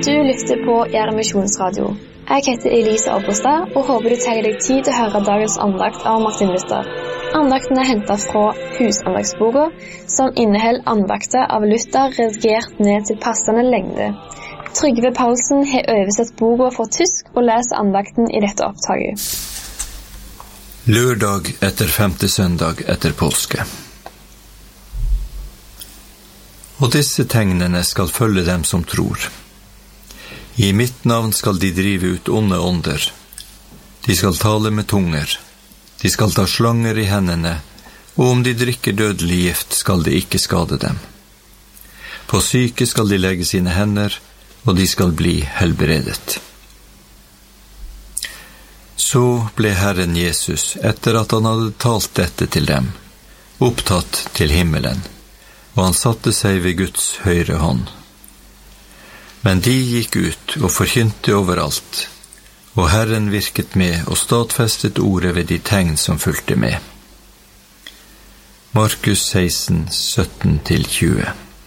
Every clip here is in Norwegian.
Du lytter på Gjerde Misjonsradio. Jeg heter Elise Abbestad og håper du tar deg tid til å høre dagens andakt av Martin Luther. Andakten er hentet fra Husandagsboka, som inneholder andakter av Luther redigert ned til passende lengde. Trygve Paulsen har oversett boka fra tysk og leser andakten i dette opptaket. Lørdag etter 5. søndag etter påske. Og disse tegnene skal følge dem som tror. I mitt navn skal de drive ut onde ånder. De skal tale med tunger. De skal ta slanger i hendene, og om de drikker dødelig gift skal det ikke skade dem. På syke skal de legge sine hender, og de skal bli helbredet. Så ble Herren Jesus, etter at han hadde talt dette til dem, opptatt til himmelen, og han satte seg ved Guds høyre hånd. Men de gikk ut og forkynte overalt, og Herren virket med og stadfestet ordet ved de tegn som fulgte med. Markus 16, 17-20.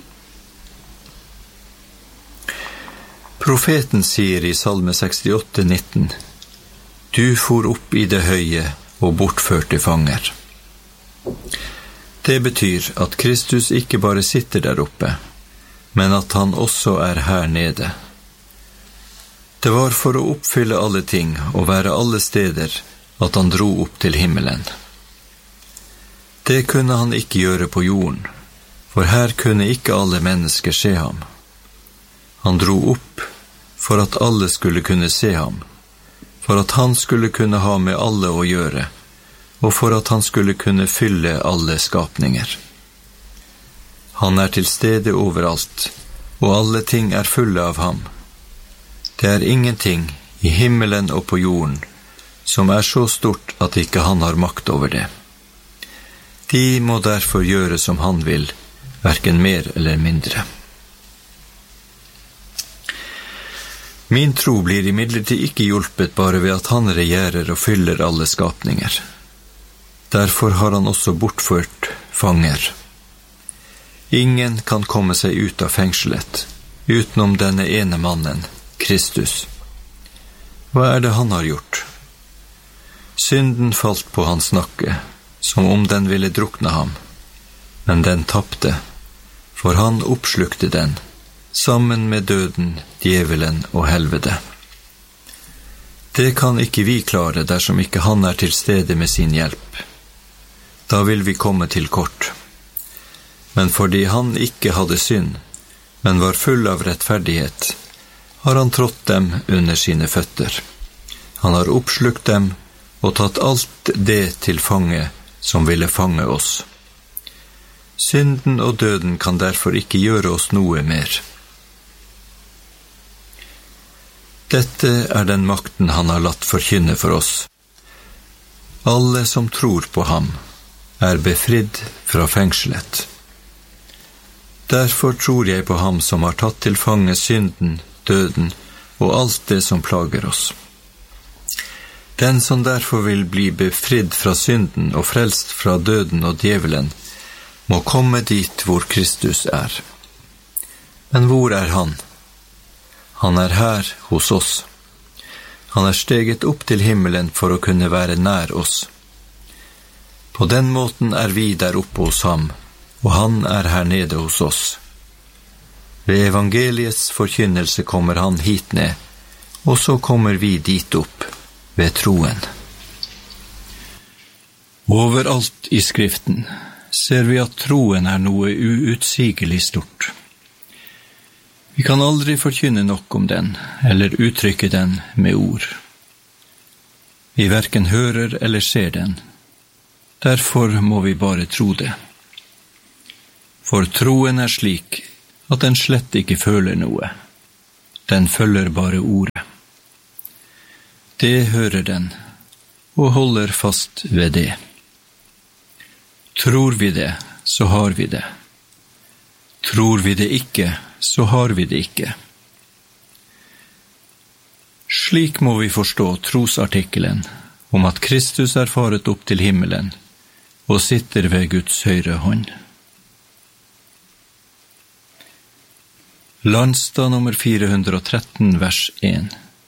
Profeten sier i Salme 68, 19: Du for opp i det høye og bortførte fanger. Det betyr at Kristus ikke bare sitter der oppe, men at han også er her nede. Det var for å oppfylle alle ting og være alle steder at han dro opp til himmelen. Det kunne han ikke gjøre på jorden, for her kunne ikke alle mennesker se ham. Han dro opp for at alle skulle kunne se ham, for at han skulle kunne ha med alle å gjøre, og for at han skulle kunne fylle alle skapninger. Han er til stede overalt, og alle ting er fulle av ham. Det er ingenting i himmelen og på jorden som er så stort at ikke han har makt over det. De må derfor gjøre som han vil, hverken mer eller mindre. Min tro blir imidlertid ikke hjulpet bare ved at han regjerer og fyller alle skapninger. Derfor har han også bortført fanger. Ingen kan komme seg ut av fengselet, utenom denne ene mannen, Kristus. Hva er det han har gjort? Synden falt på hans nakke, som om den ville drukne ham, men den tappte, for han oppslukte den, sammen med døden, djevelen og helvete. Det kan ikke vi klare dersom ikke han er til stede med sin hjelp. Da vil vi komme til kort. Men fordi han ikke hadde synd, men var full av rettferdighet, har han trådt dem under sine føtter. Han har oppslukt dem og tatt alt det til fange som ville fange oss. Synden og døden kan derfor ikke gjøre oss noe mer. Dette er den makten han har latt forkynne for oss. Alle som tror på ham er befridd fra fengselet. Derfor tror jeg på ham som har tatt til fange synden, døden og alt det som plager oss. Den som derfor vil bli befridd fra synden og frelst fra døden og djevelen, må komme dit hvor Kristus er. Men hvor er han? Han er her hos oss. Han er steget opp til himmelen for å kunne være nær oss. På den måten er vi der oppe hos ham, og han er her nede hos oss. Ved evangeliets forkynnelse kommer han hit ned, og så kommer vi dit opp, ved troen. Overalt i Skriften ser vi at troen er noe uutsigelig stort. Vi kan aldri forkynne nok om den, eller uttrykke den med ord. Vi hverken hører eller ser den. Derfor må vi bare tro det. For troen er slik at den slett ikke føler noe. Den følger bare ordet. Det hører den, og holder fast ved det. Tror vi det, så har vi det. Tror vi det ikke, så har vi det ikke. Slik må vi forstå trosartikkelen om at Kristus er faret opp til himmelen og sitter ved Guds høyre hånd. Landstad nummer 413, vers 1.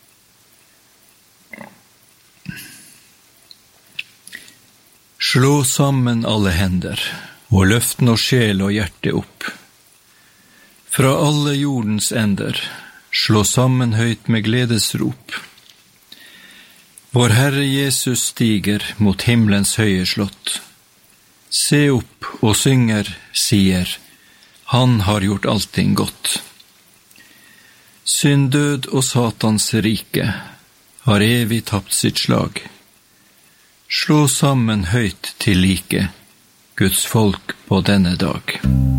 Slå sammen alle hender, og løft nå sjel og hjerte opp. Fra alle jordens ender, slå sammen høyt med gledesrop. Vår Herre Jesus stiger mot himmelens høye slott. Se opp og synger, sier, han har gjort allting godt. Synd, død og Satans rike har evig tapt sitt slag. Slå sammen høyt til like, Guds folk på denne dag.